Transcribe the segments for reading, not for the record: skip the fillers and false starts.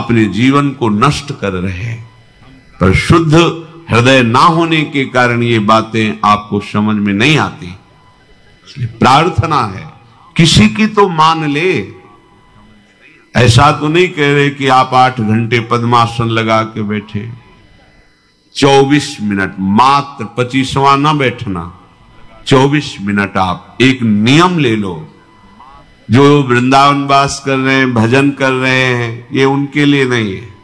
अपने जीवन को नष्ट कर रहे हैं। पर शुद्ध हृदय ना होने के कारण ये बातें आपको समझ में नहीं आती। इसलिए प्रार्थना है किसी की तो मान ले। ऐसा तो नहीं कह रहे कि आप 8 घंटे पद्मासन लगा के बैठे, 24 मिनट मात्र, 25वां ना बैठना, 24 मिनट आप एक नियम ले लो। जो वृंदावन वास कर रहे हैं, भजन कर रहे हैं, ये उनके लिए नहीं है।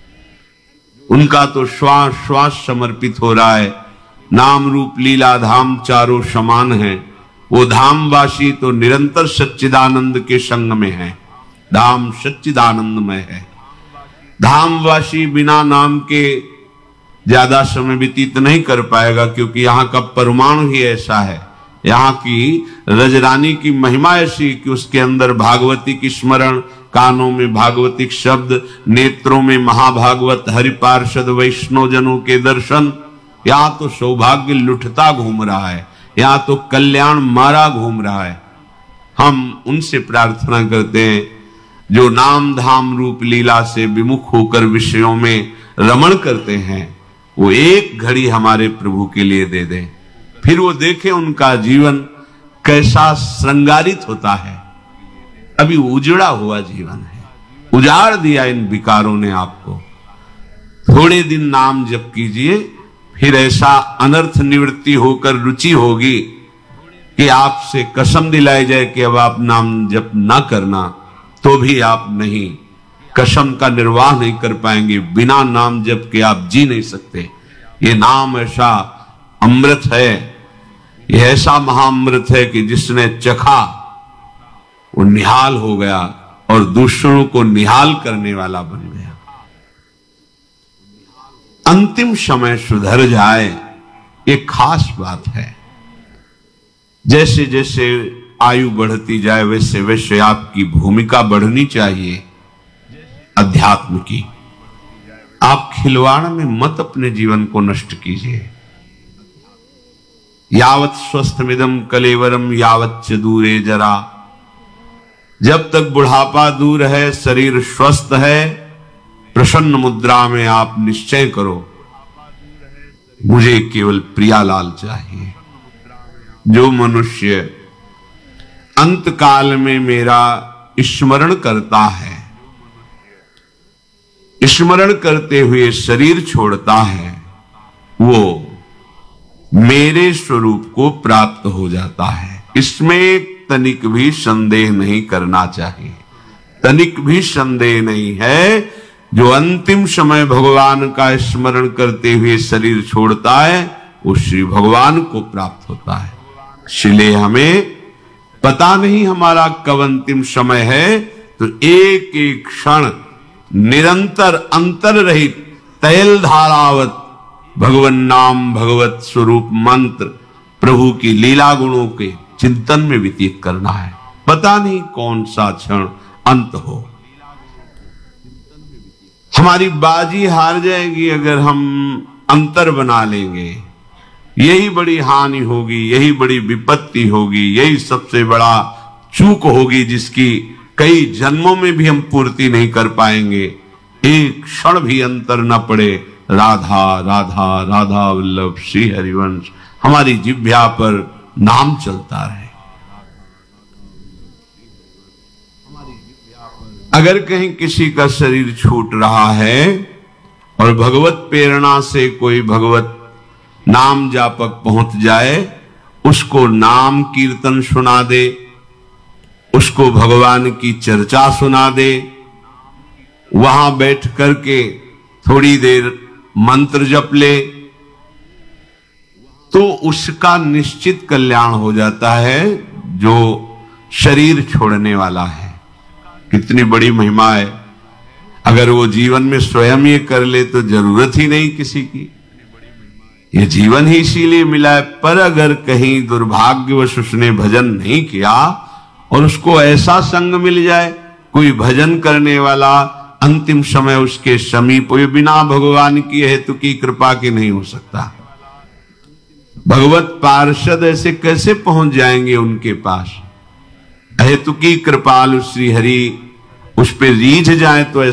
उनका तो श्वास श्वास समर्पित हो रहा है। नाम रूप लीला धाम चारों समान है। वो धामवासी तो निरंतर सच्चिदानंद के संग में है। धाम सच्चिदानंदमय है। धामवासी बिना नाम के ज्यादा समय व्यतीत नहीं कर पाएगा, क्योंकि यहाँ का परमाणु ही ऐसा है। यहाँ की रजरानी की महिमा ऐसी कि उसके अंदर भागवती की स्मरण, कानों में भागवतिक शब्द, नेत्रों में महाभागवत, हरिपार्षद वैष्णव जनों के दर्शन। यहाँ तो सौभाग्य लुटता घूम रहा है, यहाँ तो कल्याण मारा घूम रहा है। हम उनसे प्रार्थना करते हैं जो नाम धाम रूप लीला से विमुख होकर विषयों में रमण करते हैं, वो एक घड़ी हमारे प्रभु के लिए दे दें। फिर वो देखें उनका जीवन कैसा श्रृंगारित होता है। अभी उजड़ा हुआ जीवन है, उजाड़ दिया इन विकारों ने आपको। थोड़े दिन नाम जप कीजिए, फिर ऐसा अनर्थ निवृत्ति होकर रुचि होगी कि आपसे कसम दिलाई जाए कि अब आप नाम जप ना करना, तो भी आप नहीं, कसम का निर्वाह नहीं कर पाएंगे। बिना नाम जप के आप जी नहीं सकते। ये नाम ऐसा अमृत है, ये ऐसा महाअमृत है कि जिसने चखा वो निहाल हो गया और दूसरों को निहाल करने वाला बन गया। अंतिम समय सुधर जाए, ये खास बात है। जैसे जैसे आयु बढ़ती जाए वैसे वैसे आपकी भूमिका बढ़नी चाहिए अध्यात्म की। आप खिलवाड़ में मत अपने जीवन को नष्ट कीजिए। यावत स्वस्थमिदम कलेवरम यावत च दूरे जरा। जब तक बुढ़ापा दूर है, शरीर स्वस्थ है, प्रसन्न मुद्रा में आप निश्चय करो, मुझे केवल प्रियालाल चाहिए। जो मनुष्य अंत काल में मेरा स्मरण करता है, स्मरण करते हुए शरीर छोड़ता है, वो मेरे स्वरूप को प्राप्त हो जाता है। इसमें तनिक भी संदेह नहीं करना चाहिए। तनिक भी संदेह नहीं है। जो अंतिम समय भगवान का स्मरण करते हुए शरीर छोड़ता है, वो श्री भगवान को प्राप्त होता है। इसलिए हमें पता नहीं हमारा कब अंतिम समय है, तो एक एक क्षण निरंतर अंतर रहित तैल धारावत भगवन नाम भगवत स्वरूप मंत्र प्रभु की लीला गुणों के चिंतन में व्यतीत करना है। पता नहीं कौन सा क्षण अंत हो। हमारी बाजी हार जाएगी अगर हम अंतर बना लेंगे। यही बड़ी हानि होगी, यही बड़ी विपत्ति होगी, यही सबसे बड़ा चूक होगी जिसकी कई जन्मों में भी हम पूर्ति नहीं कर पाएंगे। एक क्षण भी अंतर न पड़े। राधा राधा राधा वल्लभ श्री हरिवंश हमारी जिह्वा पर नाम चलता रहे। अगर कहीं किसी का शरीर छूट रहा है और भगवत प्रेरणा से कोई भगवत नाम जापक पहुंच जाए, उसको नाम कीर्तन सुना दे, उसको भगवान की चर्चा सुना दे, वहां बैठ करके थोड़ी देर मंत्र जप ले, तो उसका निश्चित कल्याण हो जाता है जो शरीर छोड़ने वाला है। कितनी बड़ी महिमा है। अगर वो जीवन में स्वयं ये कर ले तो जरूरत ही नहीं किसी की। ये जीवन ही इसीलिए मिला है। पर अगर कहीं दुर्भाग्यवश उसने भजन नहीं किया और उसको ऐसा संग मिल जाए, कोई भजन करने वाला अंतिम समय उसके समीप, ये बिना भगवान की हेतु की कृपा के नहीं हो सकता। भगवत पार्षद ऐसे कैसे पहुंच जाएंगे उनके पास? हेतु की कृपालु श्री हरि उस पे रीझ जाए तो